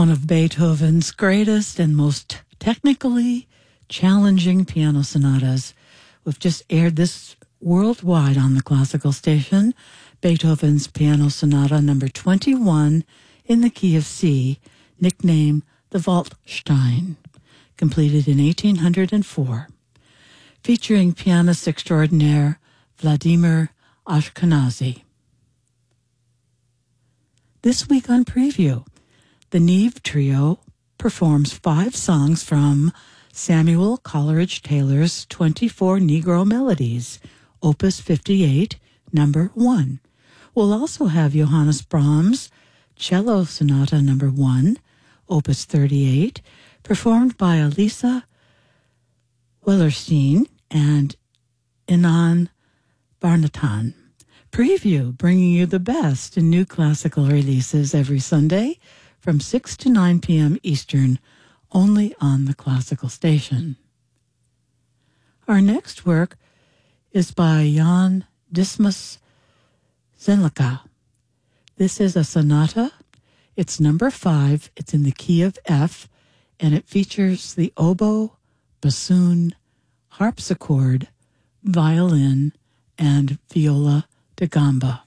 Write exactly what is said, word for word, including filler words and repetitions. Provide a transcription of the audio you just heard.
one of Beethoven's greatest and most technically challenging piano sonatas. We've just aired this worldwide on the classical station, Beethoven's Piano Sonata number twenty-one in the key of C, nicknamed the Waldstein, completed in eighteen oh four, featuring pianist extraordinaire Vladimir Ashkenazy. This week on Preview, the Neve Trio performs five songs from Samuel Coleridge Taylor's twenty-four Negro Melodies, Opus fifty-eight, number one. We'll also have Johannes Brahms' Cello Sonata number one, Opus thirty-eight, performed by Elisa Wellerstein and Inan Barnatan. Preview, bringing you the best in new classical releases every Sunday from six to nine p.m. Eastern, only on the classical station. Our next work is by Jan Dismas Zenlika. This is a sonata. It's number five. It's in the key of F, and it features the oboe, bassoon, harpsichord, violin, and viola da gamba.